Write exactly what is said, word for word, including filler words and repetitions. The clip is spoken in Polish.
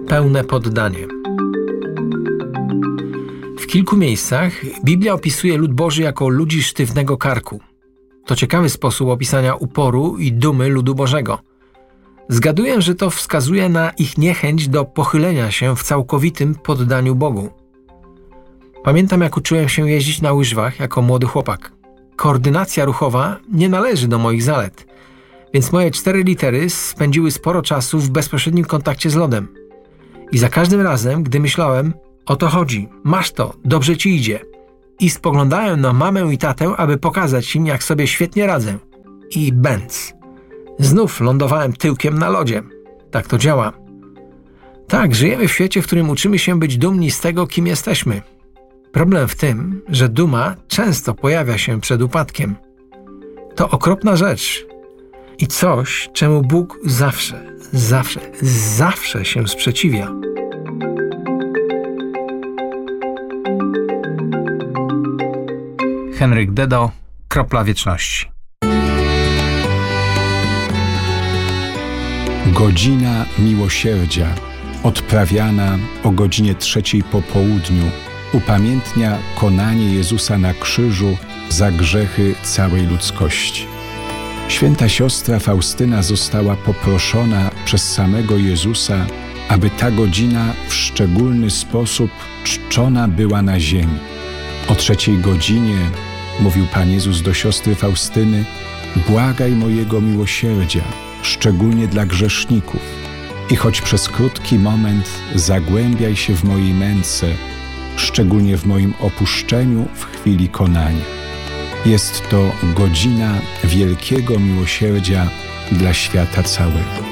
pełne poddanie. W kilku miejscach Biblia opisuje lud Boży jako ludzi sztywnego karku. To ciekawy sposób opisania uporu i dumy ludu Bożego. Zgaduję, że to wskazuje na ich niechęć do pochylenia się w całkowitym poddaniu Bogu. Pamiętam, jak uczyłem się jeździć na łyżwach jako młody chłopak. Koordynacja ruchowa nie należy do moich zalet, więc moje cztery litery spędziły sporo czasu w bezpośrednim kontakcie z lodem. I za każdym razem, gdy myślałem, o to chodzi, masz to, dobrze ci idzie. I spoglądałem na mamę i tatę, aby pokazać im, jak sobie świetnie radzę. I bęc. Znów lądowałem tyłkiem na lodzie. Tak to działa. Tak, żyjemy w świecie, w którym uczymy się być dumni z tego, kim jesteśmy. Problem w tym, że duma często pojawia się przed upadkiem. To okropna rzecz i coś, czemu Bóg zawsze, zawsze, zawsze się sprzeciwia. Henryk Dedo, Kropla Wieczności. Godzina miłosierdzia, odprawiana o godzinie trzeciej po południu, upamiętnia konanie Jezusa na krzyżu za grzechy całej ludzkości. Święta siostra Faustyna została poproszona przez samego Jezusa, aby ta godzina w szczególny sposób czczona była na ziemi. O trzeciej godzinie, mówił Pan Jezus do siostry Faustyny, błagaj mojego miłosierdzia, szczególnie dla grzeszników. I choć przez krótki moment zagłębiaj się w mojej męce, szczególnie w moim opuszczeniu w chwili konania. Jest to godzina wielkiego miłosierdzia dla świata całego.